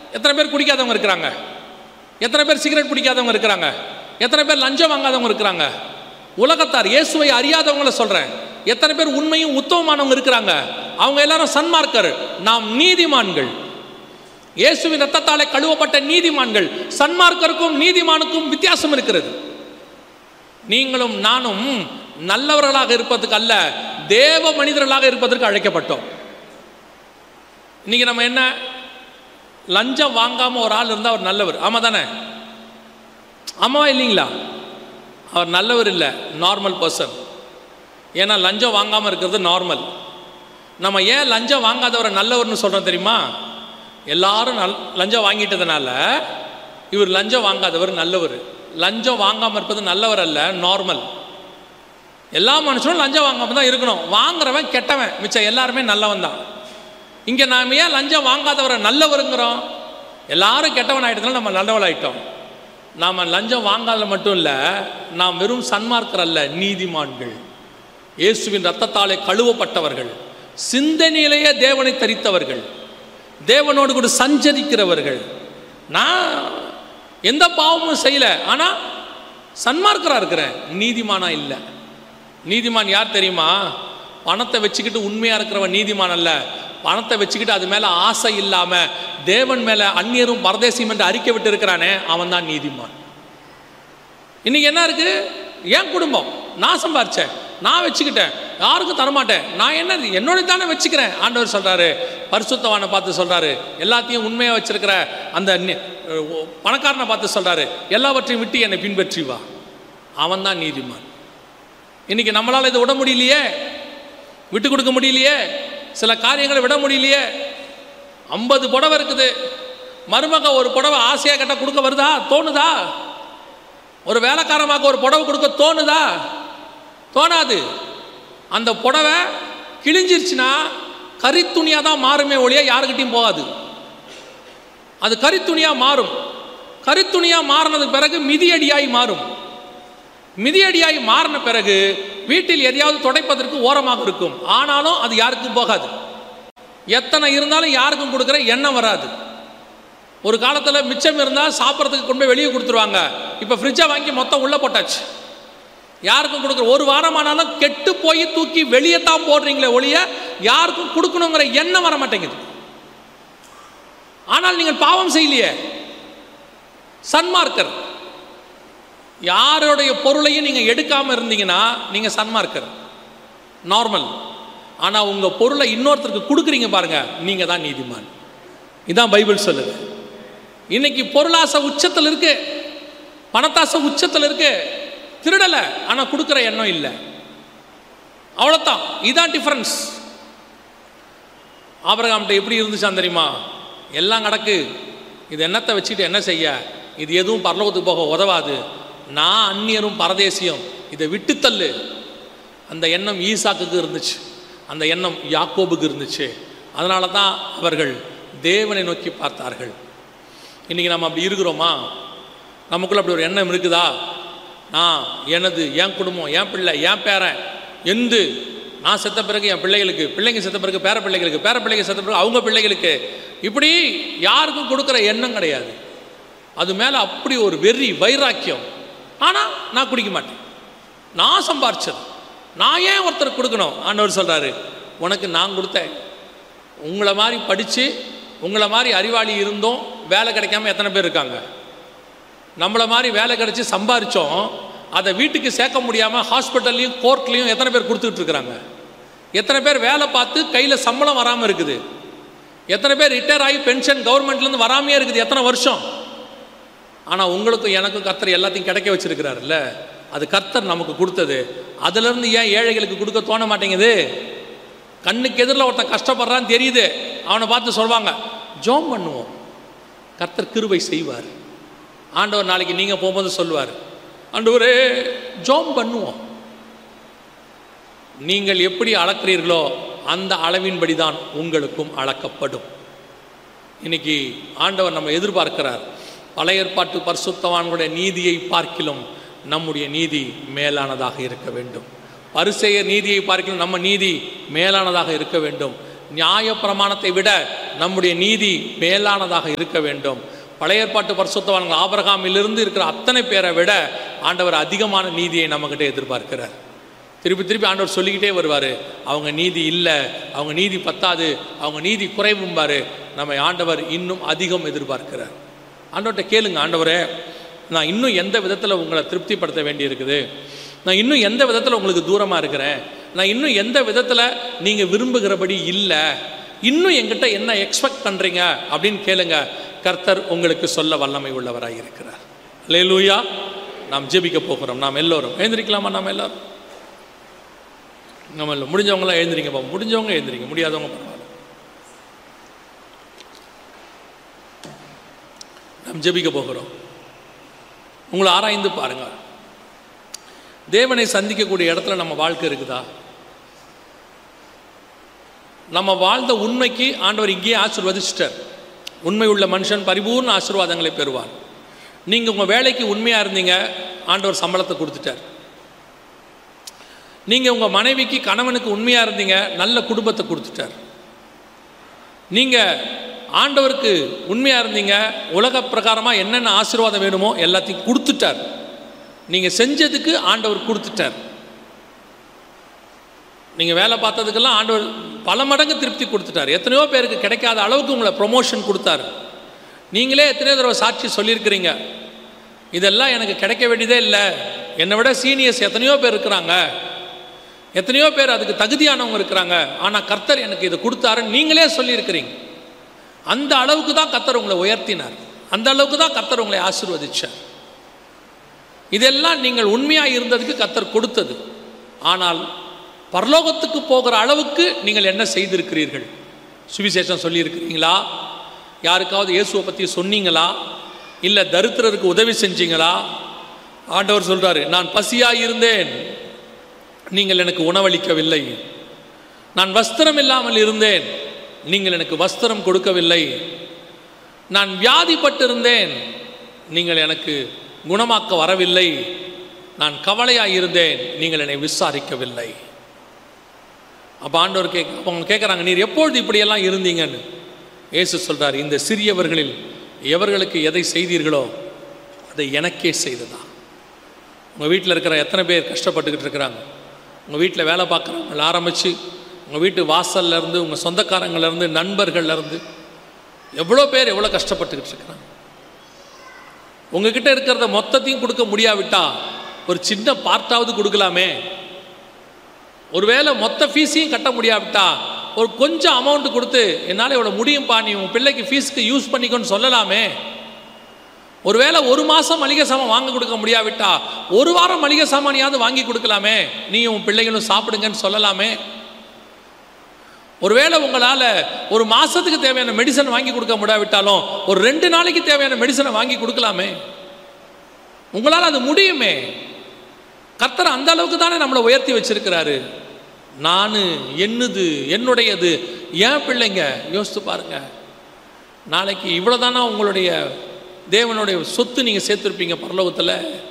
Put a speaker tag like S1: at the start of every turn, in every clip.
S1: எத்தனை பேர் குடிக்காதவங்க இருக்கிறாங்க? எத்தனை பேர் சிகரெட் பிடிக்காதவங்க இருக்கிறாங்க? எத்தனை பேர் லஞ்சம் வாங்காதவங்க இருக்கிறாங்க? உலகத்தார், இயேசுவை அறியாதவங்கள சொல்றேன், எத்தனை பேர் உண்மையும் உத்தமமானவங்க இருக்கிறாங்க? அவங்க எல்லாரும் சன்மார்க்கர். நாம் நீதிமான்கள், இயேசுவின் ரத்தத்தாலே கழுவப்பட்ட நீதிமான்கள். சன்மார்க்கருக்கும் நீதிமானுக்கும் வித்தியாசம் இருக்கிறது. நீங்களும் நானும் நல்லவர்களாக இருப்பதற்கு அல்ல, தேவ மனிதர்களாக இருப்பதற்கு அழைக்கப்பட்டோம். இன்னைக்கு நம்ம என்ன, லஞ்சம் வாங்காம ஒரு ஆள் இருந்தால் அவர் நல்லவர், ஆமா தானே? ஆமாவா இல்லைங்களா? அவர் நல்லவர் இல்லை, நார்மல் பர்சன். ஏன்னா லஞ்சம் வாங்காமல் இருக்கிறது நார்மல். நம்ம ஏன் லஞ்சம் வாங்காதவரை நல்லவர்னு சொல்கிறோம் தெரியுமா? எல்லாரும் லஞ்சம் வாங்கிட்டதுனால இவர் லஞ்சம் வாங்காதவர் நல்லவர். லஞ்சம் வாங்காமல் இருப்பது நல்லவர் அல்ல, நார்மல். எல்லா மனுஷனும் லஞ்சம் வாங்காமல் தான் இருக்கணும். வாங்குறவன் கெட்டவன், மிச்சம் எல்லாருமே நல்லவன் தான். இங்கே நாம் ஏன் லஞ்சம் வாங்காதவரை நல்லவருங்கிறோம்? எல்லாரும் கெட்டவன் ஆகிட்டதுனால நம்ம நல்லவளாயிட்டோம். நாம் லஞ்சம் வாங்காத மட்டும் இல்லை, நாம் வெறும் சன்மார்க்கர் அல்ல, நீதிமான்கள். இயேசுவின் ரத்தத்தாலே கழுவப்பட்டவர்கள், சிந்தனையிலேயே தேவனை தரித்தவர்கள், தேவனோடு கூட சஞ்சரிக்கிறவர்கள். நான் எந்த பாவமும் செய்யலை, ஆனால் சன்மார்க்கராக இருக்கிறேன், நீதிமானா இல்லை. நீதிமான் யார் தெரியுமா? பணத்தை வச்சுக்கிட்டு உண்மையாக இருக்கிறவன் நீதிமான் அல்ல. பணத்தை வச்சுக்கிட்டு அது மேலே ஆசை இல்லாமல் தேவன் மேலே அந்நியரும் பரதேசியும் என்று அறிக்கை விட்டு இருக்கிறானே, அவன் தான் நீதிமான். இன்னைக்கு என்ன இருக்கு? என் குடும்பம், நான் சம்பாரிச்சேன், நான் வச்சுக்கிட்டேன், யாருக்கும் தரமாட்டேன், நான் என்ன என்னோட தானே வச்சுக்கிறேன். ஆண்டவர் சொல்றாரு, பரிசுத்தவானை பார்த்து சொல்றாரு, எல்லாத்தையும் உண்மையாக வச்சிருக்கிற அந்த பணக்காரனை பார்த்து சொல்றாரு, எல்லாவற்றையும் விட்டு என்னை பின்பற்றி வா. அவன் தான் நீதிமான். இன்னைக்கு நம்மளால் இதை விட முடியலையே, விட்டு கொடுக்க முடியலையே, சில காரியங்களை விட முடியலையே. 50 புடவை இருக்குது, மருமக ஒரு புடவை ஆசையாக கேட்டால் கொடுக்க வருதா? தோணுதா? ஒரு வேலைக்காரமாக ஒரு புடவை கொடுக்க தோணுதா? தோணாது. அந்த புடவை கிழிஞ்சிருச்சுன்னா கரித்துணியாக தான் மாறுமே ஒழிய யாருக்கிட்டையும் போகாது. அது கரித்துணியாக மாறும். கரித்துணியாக மாறினதுக்கு பிறகு மிதியடியாய் மாறும். மிதியடியாய் மாறின பிறகு வீட்டில் எதையாவது துடைப்பதற்கு ஓரமாக இருக்கும். ஆனாலும் அது யாருக்கும் போகாது. எத்தனை இருந்தாலும் யாருக்கும் கொடுக்குற எண்ணம் வராது. ஒரு காலத்தில் மிச்சம் இருந்தால் சாப்பிட்றதுக்கு கொண்டு போய் வெளியே கொடுத்துருவாங்க. இப்போ ஃப்ரிட்ஜை வாங்கி மொத்தம் உள்ளே போட்டாச்சு. யாருக்கும் கொடுக்குற, ஒரு வாரமானாலும் கெட்டு போய் தூக்கி வெளியே தான் போடுறீங்களே ஒழிய யாருக்கும் கொடுக்கணுங்கிற எண்ணம் வர மாட்டேங்குது. ஆனால் நீங்கள் பாவம் செய்யலையே, சன்மார்க்கர். யாருடைய பொருளையும் நீங்கள் எடுக்காமல் இருந்தீங்கன்னா நீங்கள் சன்மார்க்கர், நார்மல். ஆனால் உங்கள் பொருளை இன்னொருத்தருக்கு கொடுக்குறீங்க பாருங்க, நீங்கள் தான் நீதிமான். இதான் பைபிள் சொல்லுது. இன்னைக்கு பொருளாசை உச்சத்தில் இருக்கு, பணத்தாசை உச்சத்தில் இருக்கு. திருடலை, ஆனால் கொடுக்குற எண்ணம் இல்லை, அவ்வளோதான். இதுதான் டிஃபரன்ஸ். ஆபிரகாம்கிட்ட எப்படி இருந்துச்சான் தெரியுமா? எல்லாம் கிடக்கு, இது என்னத்தை வச்சுக்கிட்டு என்ன செய்ய, இது எதுவும் பரலோகத்துக்கு போக உதவாது, நான் அந்நியரும் பரதேசியம், இதை விட்டுத்தள்ளு. அந்த எண்ணம் ஈசாக்குக்கு இருந்துச்சு, அந்த எண்ணம் யாக்கோபுக்கு இருந்துச்சு. அதனால தான் அவர்கள் தேவனை நோக்கி பார்த்தார்கள். இன்றைக்கி நம்ம அப்படி இருக்கிறோமா? நமக்குள்ள அப்படி ஒரு எண்ணம் இருக்குதா? நான் எனது, என் குடும்பம், என் பிள்ளை, என் பேரன், எந்து நான் செத்த பிறகு என் பிள்ளைகளுக்கு, பிள்ளைங்க செத்த பிறகு பேர பிள்ளைகளுக்கு, பேர பிள்ளைங்க செத்த பிறகு அவங்க பிள்ளைகளுக்கு, இப்படி யாருக்கும் கொடுக்குற எண்ணம் கிடையாது. அது மேலே அப்படி ஒரு வெறி, வைராக்கியம். ஆனால் நான் குடிக்க மாட்டேன், நான் சம்பாரிச்சது, நான் ஏன் ஒருத்தர் கொடுக்கணும்? ஆண்டவர் சொல்கிறாரு, உனக்கு நான் கொடுத்தேன். உங்களை மாதிரி படித்து, உங்களை மாதிரி அறிவாளி இருந்தோம் வேலை கிடைக்காம எத்தனை பேர் இருக்காங்க? நம்மளை மாதிரி வேலை கிடைச்சி சம்பாரித்தோம், அதை வீட்டுக்கு சேர்க்க முடியாமல் ஹாஸ்பிட்டல்லையும் கோர்ட்லேயும் எத்தனை பேர் கொடுத்துக்கிட்டு இருக்கிறாங்க? எத்தனை பேர் வேலை பார்த்து கையில் சம்பளம் வராமல் இருக்குது? எத்தனை பேர் ரிட்டையர் ஆகி பென்ஷன் கவர்மெண்ட்லேருந்து வராமையே இருக்குது எத்தனை வருஷம்? ஆனால் உங்களுக்கும் எனக்கும் கர்த்தர் எல்லாத்தையும் கிடைக்க வச்சிருக்கிறாருல்ல, அது கர்த்தர் நமக்கு கொடுத்தது. அதுலேருந்து ஏன் ஏழைகளுக்கு கொடுக்க தோண மாட்டேங்குது? கண்ணுக்கு எதிரில் ஒருத்தன் கஷ்டப்படுறான்னு தெரியுது, அவனை பார்த்து சொல்வாங்க, ஜோம் பண்ணுவோம், கர்த்தர் கிருபை செய்வார். ஆண்டவர் நாளைக்கு நீங்கள் போகும்போது சொல்லுவார், ஆண்டவரே ஜோம் பண்ணுவோம். நீங்கள் எப்படி அளக்கிறீர்களோ அந்த அளவின்படி தான் உங்களுக்கும் அளக்கப்படும். இன்னைக்கு ஆண்டவர் நம்ம எதிர்பார்க்கிறார். பழைய ஏற்பாட்டு பரிசுத்தவான்களுடைய நீதியை பார்க்கிலும் நம்முடைய நீதி மேலானதாக இருக்க வேண்டும். பரிசேயர் நீதியை பார்க்கிலும் நம்ம நீதி மேலானதாக இருக்க வேண்டும். நியாய பிரமாணத்தை விட நம்முடைய நீதி மேலானதாக இருக்க வேண்டும். பழைய ஏற்பாட்டு பரிசுத்தவான்கள் ஆபிரகாமிலிருந்து இருக்கிற அத்தனை பேரை விட ஆண்டவர் அதிகமான நீதியை நம்மகிட்ட எதிர்பார்க்கிறார். திருப்பி திருப்பி ஆண்டவர் சொல்லிக்கிட்டே வருவார், அவங்க நீதி இல்லை, அவங்க நீதி பத்தாது, அவங்க நீதி குறைவும்பார். நம்மை ஆண்டவர் இன்னும் அதிகம் எதிர்பார்க்கிறார். ஆண்டவர்கிட்ட கேளுங்க, ஆண்டவரே நான் இன்னும் எந்த விதத்தில் உங்களை திருப்திப்படுத்த வேண்டி இருக்குது, நான் இன்னும் எந்த விதத்தில் உங்களுக்கு தூரமாக இருக்கிறேன், நான் இன்னும் எந்த விதத்தில் நீங்கள் விரும்புகிறபடி இல்லை, இன்னும் என்கிட்ட என்ன எக்ஸ்பெக்ட் பண்ணுறீங்க அப்படின்னு கேளுங்க. கர்த்தர் உங்களுக்கு சொல்ல வல்லமை உள்ளவராக இருக்கிறார். அல்லேலூயா. நாம் ஜெபிக்க போகிறோம். நாம் எல்லோரும் எழுந்திரிக்கலாமா? நாம் எல்லோரும் நம்ம எல்லாம் முடிஞ்சவங்களாம் எழுந்திரிங்க. முடிஞ்சவங்க எழுந்திரிங்க, முடியாதவங்க பரவாயில்ல. நாம் ஜெபிக்க போகிறோம். உங்களை ஆராய்ந்து பாருங்க. தேவனை சந்திக்கக்கூடிய இடத்துல நம்ம வாழ்க்கை இருக்குதா? நம்ம வாழ்ந்த உண்மைக்கு ஆண்டவர் இங்கேயே ஆசீர்வதிச்சிட்டார். உண்மை உள்ள மனுஷன் பரிபூர்ண ஆசீர்வாதங்களை பெறுவார். நீங்கள் உங்கள் வேலைக்கு உண்மையாக இருந்தீங்க, ஆண்டவர் சம்பளத்தை கொடுத்துட்டார். நீங்கள் உங்கள் மனைவிக்கு கணவனுக்கு உண்மையாக இருந்தீங்க, நல்ல குடும்பத்தை கொடுத்துட்டார். நீங்கள் ஆண்டவருக்கு உண்மையாக இருந்தீங்க, உலக பிரகாரமாக என்னென்ன ஆசீர்வாதம் வேணுமோ எல்லாத்தையும் கொடுத்துட்டார். நீங்கள் செஞ்சதுக்கு ஆண்டவர் கொடுத்துட்டார். நீங்கள் வேலை பார்த்ததுக்கெல்லாம் ஆண்டவர் பல மடங்கு திருப்தி கொடுத்துட்டார். எத்தனையோ பேருக்கு கிடைக்காத அளவுக்கு உங்களை ப்ரொமோஷன் கொடுத்தாரு. நீங்களே எத்தனையோ தடவை சாட்சி சொல்லியிருக்கிறீங்க, இதெல்லாம் எனக்கு கிடைக்க வேண்டியதே இல்லை, என்னை விட சீனியர்ஸ் எத்தனையோ பேர் இருக்கிறாங்க, எத்தனையோ பேர் அதுக்கு தகுதியானவங்க இருக்கிறாங்க, ஆனால் கர்த்தர் எனக்கு இதை கொடுத்தாருன்னு நீங்களே சொல்லியிருக்கிறீங்க. அந்த அளவுக்கு தான் கர்த்தர் உங்களை உயர்த்தினார், அந்த அளவுக்கு தான் கர்த்தர் உங்களை ஆசீர்வதிச்சார். இதெல்லாம் நீங்கள் உண்மையாக இருந்ததுக்கு கர்த்தர் கொடுத்தது. ஆனால் பரலோகத்துக்கு போகிற அளவுக்கு நீங்கள் என்ன செய்திருக்கிறீர்கள்? சுவிசேஷம் சொல்லியிருக்கிறீங்களா? யாருக்காவது இயேசுவை பற்றி சொன்னீங்களா? இல்லை தரித்திரருக்கு உதவி செஞ்சீங்களா? ஆண்டவர் சொல்கிறாரு, நான் பசியாக இருந்தேன், நீங்கள் எனக்கு உணவளிக்கவில்லை. நான் வஸ்திரம் இல்லாமல் இருந்தேன், நீங்கள் எனக்கு வஸ்திரம் கொடுக்கவில்லை. நான் வியாதிப்பட்டிருந்தேன், நீங்கள் எனக்கு குணமாக்க வரவில்லை. நான் கவலையாக இருந்தேன், நீங்கள் என்னை விசாரிக்கவில்லை. அப்போ ஆண்டவர் அவங்க கேட்குறாங்க, நீர் எப்பொழுது இப்படியெல்லாம் இருந்தீங்கன்னு. இயேசு சொல்கிறார், இந்த சிறியவர்களில் எவர்களுக்கு எதை செய்தீர்களோ அதை எனக்கே செய்ததா. உங்கள் வீட்டில் இருக்கிற எத்தனை பேர் கஷ்டப்பட்டுக்கிட்டு இருக்கிறாங்க? உங்கள் வீட்டில் வேலை பார்க்குறவங்களை ஆரம்பித்து உங்கள் வீட்டு வாசல்லேருந்து, உங்கள் சொந்தக்காரங்கள்லேருந்து, நண்பர்கள்லேருந்து எவ்வளோ பேர் எவ்வளோ கஷ்டப்பட்டுக்கிட்டு இருக்கிறாங்க. உங்ககிட்ட இருக்கிறத மொத்தத்தையும் கொடுக்க முடியாவிட்டா ஒரு சின்ன பார்ட்டாவது கொடுக்கலாமே. ஒருவேளை மொத்த ஃபீஸையும் கட்ட முடியாவிட்டா ஒரு கொஞ்சம் அமௌண்ட் கொடுத்து, என்னால் இவ்வளோ முடியும்ப்பா, நீ உன் பிள்ளைக்கு ஃபீஸுக்கு யூஸ் பண்ணிக்கோன்னு சொல்லலாமே. ஒருவேளை ஒரு மாதம் மளிகை சாமான் வாங்க கொடுக்க முடியாவிட்டா ஒரு வாரம் மளிகை சாமானியாவது வாங்கி கொடுக்கலாமே, நீயும் உன் பிள்ளைகளும் சாப்பிடுங்கன்னு சொல்லலாமே. ஒருவேளை உங்களால் ஒரு மாதத்துக்கு தேவையான மெடிசன் வாங்கி கொடுக்க முடியாவிட்டாலும் ஒரு 2 நாளைக்கு தேவையான மெடிசனை வாங்கி கொடுக்கலாமே. உங்களால் அது முடியுமே. கர்த்தர் அந்த அளவுக்கு தானே நம்மளை உயர்த்தி வச்சிருக்கிறாரு. நான், என்னது, என்னுடையது, ஏன் பிள்ளைங்க, யோசித்து பாருங்க. நாளைக்கு இவ்வளோதானா உங்களுடைய தேவனுடைய சொத்து நீங்கள் சேர்த்துருப்பீங்க பரலோகத்தில்.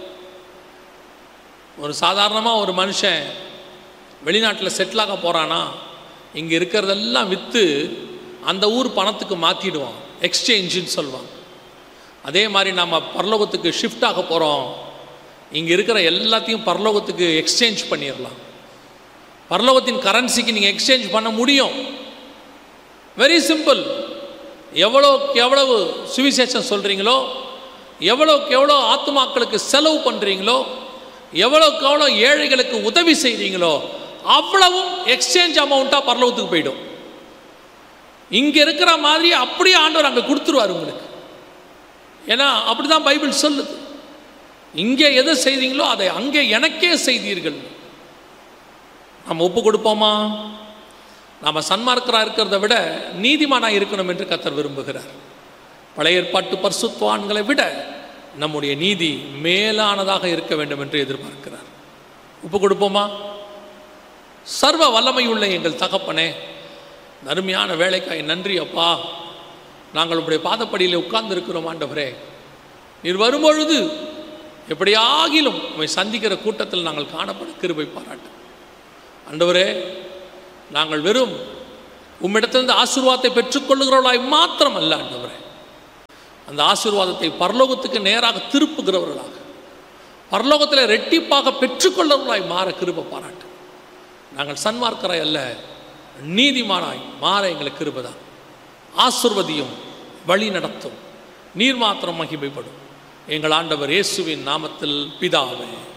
S1: ஒரு சாதாரணமாக ஒரு மனுஷன் வெளிநாட்டில் செட்டிலாக போகிறானா, இங்கே இருக்கிறதெல்லாம் விற்று அந்த ஊர் பணத்துக்கு மாற்றிடுவான், எக்ஸ்சேஞ்சுன்னு சொல்லுவாங்க. அதே மாதிரி நம்ம பரலோகத்துக்கு ஷிஃப்ட் ஆக போகிறோம், இங்கே இருக்கிற எல்லாத்தையும் பரலோகத்துக்கு எக்ஸ்சேஞ்ச் பண்ணிடலாம். பரலோகத்தின் கரன்சிக்கு நீங்கள் எக்ஸ்சேஞ்ச் பண்ண முடியும். Very simple. எவ்வளோக்கு எவ்வளவு சுவிசேஷம் சொல்கிறீங்களோ, எவ்வளோக்கு எவ்வளோ ஆத்துமாக்களுக்கு செலவு பண்ணுறீங்களோ, எவ்வளோக்கு எவ்வளோ ஏழைகளுக்கு உதவி செய்கிறீங்களோ அவ்வளவும் எக்ஸ்சேஞ்ச் அமௌண்ட்டாக பரலோகத்துக்கு போயிடும். இங்கே இருக்கிற மாதிரி அப்படியே ஆண்டவர் அங்கே கொடுத்துருவார் உங்களுக்கு. ஏன்னா அப்படி தான் பைபிள் சொல்லுது. இங்கே எதை செய்தீங்களோ அதை அங்கே எனக்கே செய்தீர்கள். நம்ம ஒப்பு கொடுப்போமா? நாம் சன்மார்க்கராக இருக்கிறத விட நீதிமானாக இருக்கணும் என்று கர்த்தர் விரும்புகிறார். பழைய ஏற்பாட்டு பரிசுத்தவான்களை விட நம்முடைய நீதி மேலானதாக இருக்க வேண்டும் என்று எதிர்பார்க்கிறார். ஒப்பு கொடுப்போமா? சர்வ வல்லமையுள்ள எங்கள் தகப்பனே, அருமையான வேலைக்காய் நன்றி அப்பா. நாங்கள் உங்களுடைய பாதப்படியில் உட்கார்ந்து இருக்கிறோம் ஆண்டவரே. நீர் வரும்பொழுது எப்படியாகிலும் உம்மை சந்திக்கிற கூட்டத்தில் நாங்கள் காணப்பட கிருபை பாராட்டு ஆண்டவரே. நாங்கள் வெறும் உம்மிடத்திலிருந்து ஆசீர்வாதத்தை பெற்றுக்கொள்ளுகிறவர்களாய் மாத்திரம் அல்ல ஆண்டவரே, அந்த ஆசீர்வாதத்தை பரலோகத்துக்கு நேராக திருப்புகிறவர்களாக, பரலோகத்தில் ரெட்டிப்பாக பெற்றுக்கொள்ளுகிறவர்களாய் மாற கிருபை பாராட்டு. நாங்கள் சன்மார்க்கராய் அல்ல, நீதிமானாய் மாற எங்களுக்கு கிருபைதான். ஆசீர்வதியும், வழி நடத்தும், நீர் மாத்திரம் மகிமைப்படும். எங்கள் ஆண்டவர் இயேசுவின் நாமத்தில் பிதாவே.